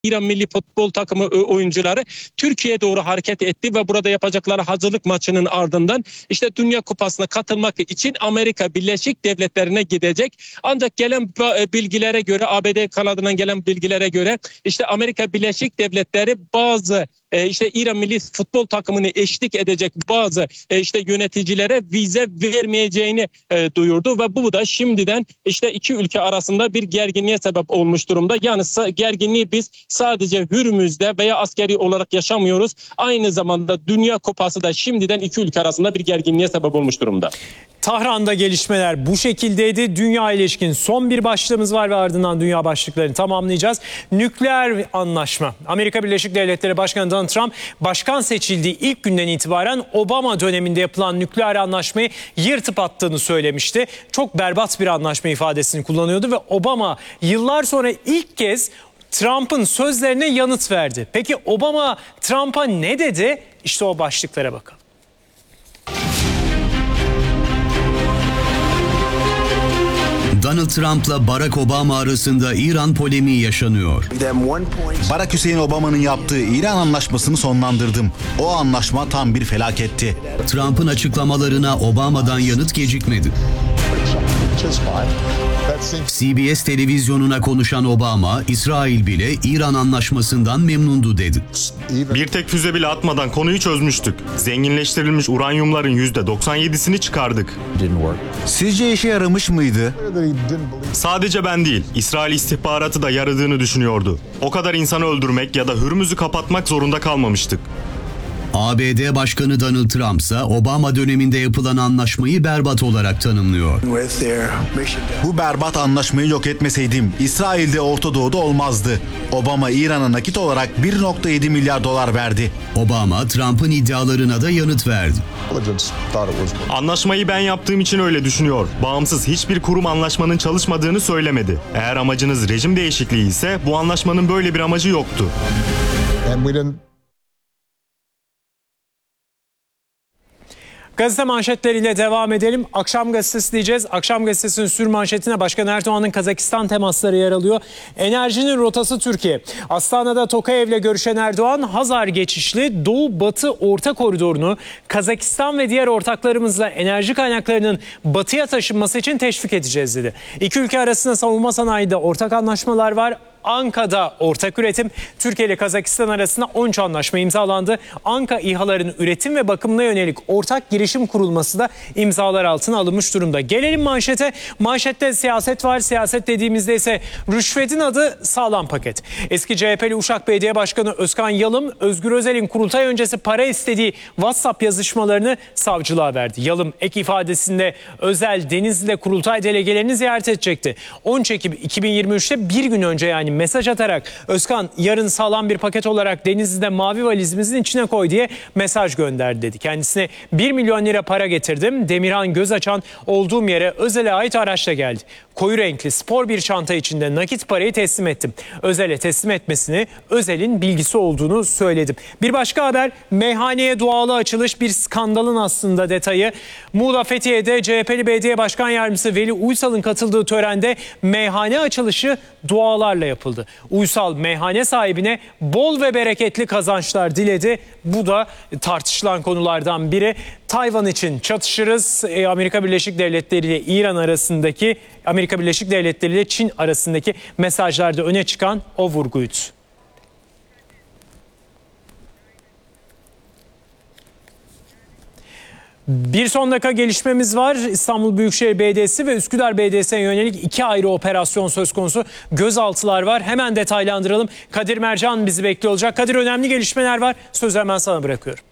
İran milli futbol takımı oyuncuları Türkiye'ye doğru hareket etti ve burada yapacakları hazırlık maçının ardından işte Dünya Kupası'na katılmak için Amerika Birleşik Devletleri'ne gidecek. Ancak gelen bilgilere göre, ABD kanadından gelen bilgilere göre işte Amerika Birleşik Devletleri bazı işte İran milli futbol takımını eşlik edecek bazı işte yöneticilere vize vermeyeceğini duyurdu ve bu da şimdiden işte iki ülke arasında bir gerginliğe sebep olmuş durumda. Yani gerginliği biz sadece Hürmüz'de veya askeri olarak yaşamıyoruz. Aynı zamanda Dünya Kupası da şimdiden iki ülke arasında bir gerginliğe sebep olmuş durumda. Tahran'da gelişmeler bu şekildeydi. Dünya ilişkin son bir başlığımız var ve ardından dünya başlıklarını tamamlayacağız. Nükleer anlaşma. Amerika Birleşik Devletleri Başkanı Donald Trump başkan seçildiği ilk günden itibaren Obama döneminde yapılan nükleer anlaşmayı yırtıp attığını söylemişti. Çok berbat bir anlaşma ifadesini kullanıyordu ve Obama yıllar sonra ilk kez Trump'ın sözlerine yanıt verdi. Peki Obama Trump'a ne dedi? İşte o başlıklara bakalım. Donald Trump'la Barack Obama arasında İran polemiği yaşanıyor. Barack Hüseyin Obama'nın yaptığı İran anlaşmasını sonlandırdım. O anlaşma tam bir felaketti. Trump'ın açıklamalarına Obama'dan yanıt gecikmedi. CBS televizyonuna konuşan Obama, İsrail bile İran anlaşmasından memnundu dedi. Bir tek füze bile atmadan konuyu çözmüştük. Zenginleştirilmiş uranyumların %97'sini çıkardık. Sizce işe yaramış mıydı? Sadece ben değil, İsrail istihbaratı da yaradığını düşünüyordu. O kadar insanı öldürmek ya da Hürmüz'ü kapatmak zorunda kalmamıştık. ABD Başkanı Donald Trump ise Obama döneminde yapılan anlaşmayı berbat olarak tanımlıyor. Bu berbat anlaşmayı yok etmeseydim İsrail'de Orta Doğu'da olmazdı. Obama İran'a nakit olarak 1,7 milyar dolar verdi. Obama Trump'ın iddialarına da yanıt verdi. Anlaşmayı ben yaptığım için öyle düşünüyor. Bağımsız hiçbir kurum anlaşmanın çalışmadığını söylemedi. Eğer amacınız rejim değişikliği ise bu anlaşmanın böyle bir amacı yoktu. Gazete manşetleriyle devam edelim. Akşam gazetesi diyeceğiz. Akşam gazetesinin sürmanşetine Başkan Erdoğan'ın Kazakistan temasları yer alıyor. Enerjinin rotası Türkiye. Astana'da Tokayev'le görüşen Erdoğan, Hazar geçişli Doğu-Batı Orta Koridorunu Kazakistan ve diğer ortaklarımızla enerji kaynaklarının batıya taşınması için teşvik edeceğiz dedi. İki ülke arasında savunma sanayide ortak anlaşmalar var. Anka'da ortak üretim, Türkiye ile Kazakistan arasında 13 anlaşma imzalandı. Anka İHA'ların üretim ve bakımına yönelik ortak girişim kurulması da imzalar altına alınmış durumda. Gelelim manşete. Manşette siyaset var. Siyaset dediğimizde ise rüşvetin adı sağlam paket. Eski CHP'li Uşak Belediye Başkanı Özkan Yalım, Özgür Özel'in kurultay öncesi para istediği WhatsApp yazışmalarını savcılığa verdi. Yalım ek ifadesinde Özel Denizli'de kurultay delegelerini ziyaret edecekti. 13 Ekim 2023'te bir gün önce yani mesaj atarak Özkan yarın sağlam bir paket olarak Denizli'de mavi valizimizin içine koy diye mesaj gönderdi dedi. Kendisine 1 milyon lira para getirdim. Demirhan göz açan olduğum yere Özel'e ait araçla geldi. Koyu renkli spor bir çanta içinde nakit parayı teslim ettim. Özel'e teslim etmesini Özel'in bilgisi olduğunu söyledim. Bir başka haber, meyhaneye dualı açılış, bir skandalın aslında detayı. Muğla Fethiye'de CHP'li Belediye Başkan Yardımcısı Veli Uysal'ın katıldığı törende meyhane açılışı dualarla yapıldı. Uysal meyhane sahibine bol ve bereketli kazançlar diledi. Bu da tartışılan konulardan biri. Tayvan için çatışırız. Amerika Birleşik Devletleri ile İran arasındaki, Amerika Birleşik Devletleri ile Çin arasındaki mesajlarda öne çıkan o vurguydu. Bir son dakika gelişmemiz var. İstanbul Büyükşehir Belediyesi ve Üsküdar Belediyesi'ne yönelik iki ayrı operasyon söz konusu. Gözaltılar var. Hemen detaylandıralım. Kadir Mercan bizi bekliyor olacak. Kadir, önemli gelişmeler var. Sözü hemen sana bırakıyorum.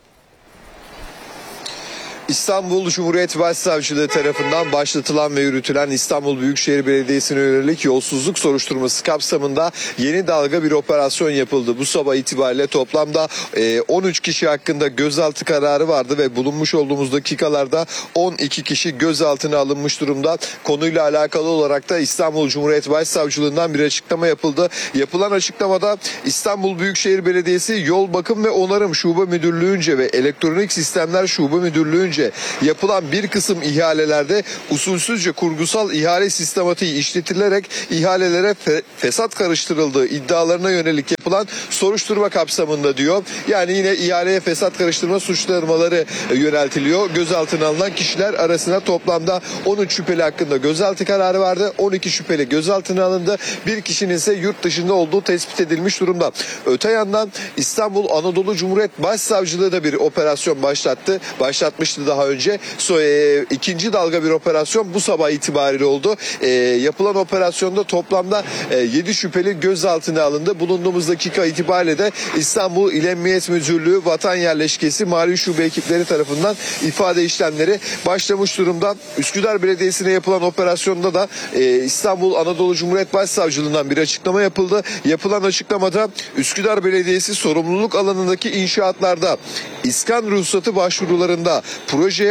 İstanbul Cumhuriyet Başsavcılığı tarafından başlatılan ve yürütülen İstanbul Büyükşehir Belediyesi'ne yönelik yolsuzluk soruşturması kapsamında yeni dalga bir operasyon yapıldı. Bu sabah itibariyle toplamda 13 kişi hakkında gözaltı kararı vardı ve bulunmuş olduğumuz dakikalarda 12 kişi gözaltına alınmış durumda. Konuyla alakalı olarak da İstanbul Cumhuriyet Başsavcılığından bir açıklama yapıldı. Yapılan açıklamada İstanbul Büyükşehir Belediyesi Yol Bakım ve Onarım Şube Müdürlüğü'nce ve Elektronik Sistemler Şube Müdürlüğü'nce önce yapılan bir kısım ihalelerde usulsüzce kurgusal ihale sistematiği işletilerek ihalelere fesat karıştırıldığı iddialarına yönelik yapılan soruşturma kapsamında diyor. Yani yine ihaleye fesat karıştırma suçlamaları yöneltiliyor. Gözaltına alınan kişiler arasında toplamda 13 şüpheli hakkında gözaltı kararı vardı. 12 şüpheli gözaltına alındı. Bir kişinin ise yurt dışında olduğu tespit edilmiş durumda. Öte yandan İstanbul Anadolu Cumhuriyet Başsavcılığı da bir operasyon başlatmıştı daha önce. İkinci dalga bir operasyon bu sabah itibariyle oldu. Yapılan operasyonda toplamda 7 şüpheli gözaltına alındı. Bulunduğumuz dakika itibariyle de İstanbul İl Emniyet Müdürlüğü Vatan Yerleşkesi Mali Şube ekipleri tarafından ifade işlemleri başlamış durumda. Üsküdar Belediyesi'ne yapılan operasyonda da İstanbul Anadolu Cumhuriyet Başsavcılığından bir açıklama yapıldı. Yapılan açıklamada Üsküdar Belediyesi sorumluluk alanındaki inşaatlarda iskan ruhsatı başvurularında projeye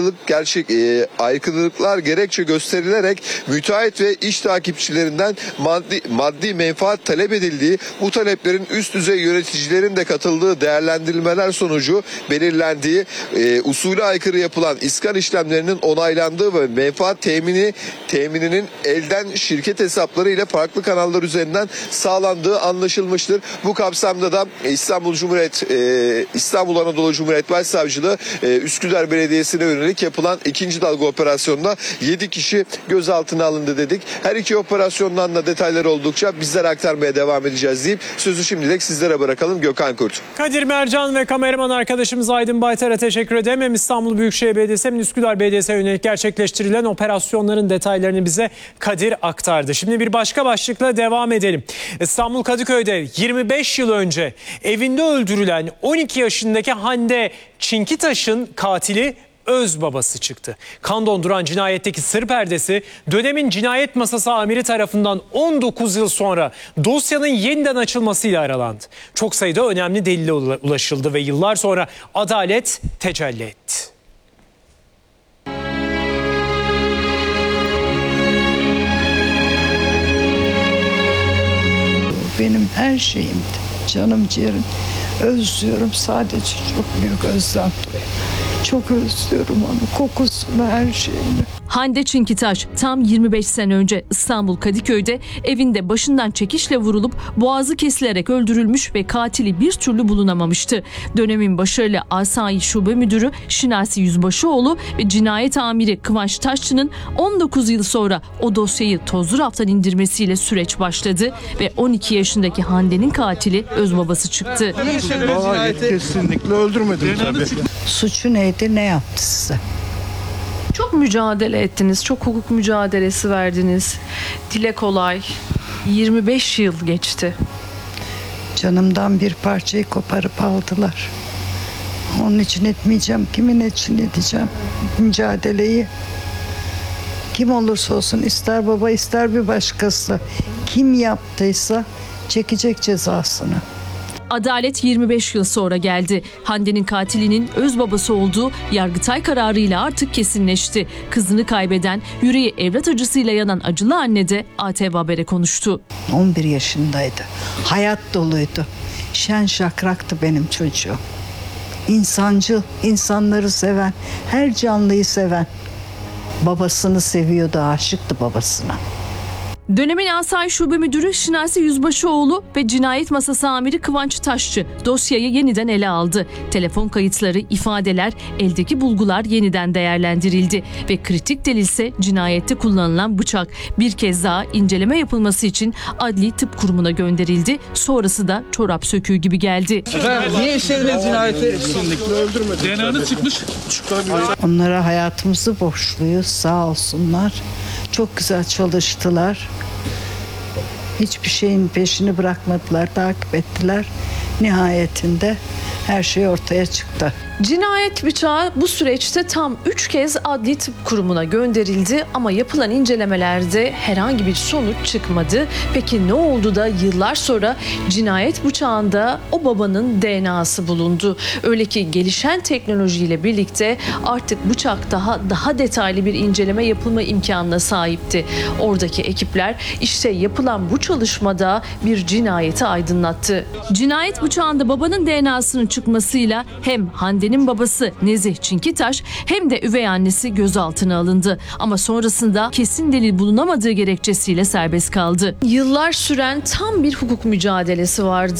aykırılıklar gerekçe gösterilerek müteahhit ve iş takipçilerinden maddi menfaat talep edildiği, bu taleplerin üst düzey yöneticilerin de katıldığı değerlendirilmeler sonucu belirlendiği, usule aykırı yapılan iskan işlemlerinin onaylandığı ve menfaat temininin elden şirket hesapları ile farklı kanallar üzerinden sağlandığı anlaşılmıştır. Bu kapsamda da İstanbul Anadolu Cumhuriyet Başsavcılığı Üsküdar Belediyesi'ne yönelik yapılan ikinci dalga operasyonda 7 kişi gözaltına alındı dedik. Her iki operasyondan da detaylar oldukça bizler aktarmaya devam edeceğiz deyip sözü şimdilik sizlere bırakalım. Gökhan Kurt. Kadir Mercan ve kameraman arkadaşımız Aydın Baytar'a teşekkür ederim. Hem İstanbul Büyükşehir Belediyesi hem Üsküdar Belediyesi'ne yönelik gerçekleştirilen operasyonların detaylarını bize Kadir aktardı. Şimdi bir başka başlıkla devam edelim. İstanbul Kadıköy'de 25 yıl önce evinde öldürülen 12 yaşındaki Hande Çinkitaş'ın katili öz babası çıktı. Kan donduran cinayetteki sır perdesi dönemin cinayet masası amiri tarafından 19 yıl sonra dosyanın yeniden açılmasıyla aralandı. Çok sayıda önemli delile ulaşıldı ve yıllar sonra adalet tecelli etti. Benim her şeyimdi. Canım ciğerim. Özlüyorum, sadece çok büyük özlem. Çok özlüyorum onu, kokusunu, her şeyini. Hande Çinkitaş tam 25 sene önce İstanbul Kadıköy'de evinde başından çekişle vurulup boğazı kesilerek öldürülmüş ve katili bir türlü bulunamamıştı. Dönemin başarılı Asayiş Şube Müdürü Şinasi Yüzbaşıoğlu ve cinayet amiri Kıvanç Taşçı'nın 19 yıl sonra o dosyayı tozlu raftan indirmesiyle süreç başladı ve 12 yaşındaki Hande'nin katili özbabası çıktı. Hayır, kesinlikle öldürmedim tabii. Suçu neydi, ne yaptı size? Çok mücadele ettiniz, çok hukuk mücadelesi verdiniz. Dile kolay. 25 yıl geçti. Canımdan bir parçayı koparıp aldılar. Onun için etmeyeceğim, kimin için edeceğim mücadeleyi? Kim olursa olsun, ister baba ister bir başkası, kim yaptıysa çekecek cezasını. Adalet 25 yıl sonra geldi. Hande'nin katilinin öz babası olduğu Yargıtay kararıyla artık kesinleşti. Kızını kaybeden, yüreği evlat acısıyla yanan acılı anne de ATV Haber'e konuştu. 11 yaşındaydı. Hayat doluydu. Şen şakraktı benim çocuğum. İnsancıl, insanları seven, her canlıyı seven. Babasını seviyordu, aşıktı babasına. Dönemin Asayiş Şube Müdürü Şinasi Yüzbaşıoğlu ve cinayet masası amiri Kıvanç Taşçı dosyayı yeniden ele aldı. Telefon kayıtları, ifadeler, eldeki bulgular yeniden değerlendirildi ve kritik delilse cinayette kullanılan bıçak bir kez daha inceleme yapılması için Adli Tıp Kurumu'na gönderildi. Sonrası da çorap söküğü gibi geldi. Niye işlediniz cinayeti? Kesinlikle öldürmedim. DNA'nız çıkmış. Onlara hayatımızı borçluyuz, sağ olsunlar. Çok güzel çalıştılar. Hiçbir şeyin peşini bırakmadılar, takip ettiler. Nihayetinde her şey ortaya çıktı. Cinayet bıçağı bu süreçte tam 3 kez Adli Tıp Kurumu'na gönderildi ama yapılan incelemelerde herhangi bir sonuç çıkmadı. Peki ne oldu da yıllar sonra cinayet bıçağında o babanın DNA'sı bulundu? Öyle ki gelişen teknolojiyle birlikte artık bıçak daha detaylı bir inceleme yapılma imkanına sahipti. Oradaki ekipler işte yapılan bu çalışmada bir cinayeti aydınlattı. Cinayet bıçağı bıçağında babanın DNA'sının çıkmasıyla hem Hande'nin babası Nezih Çinkitaş hem de üvey annesi gözaltına alındı. Ama sonrasında kesin delil bulunamadığı gerekçesiyle serbest kaldı. Yıllar süren tam bir hukuk mücadelesi vardı.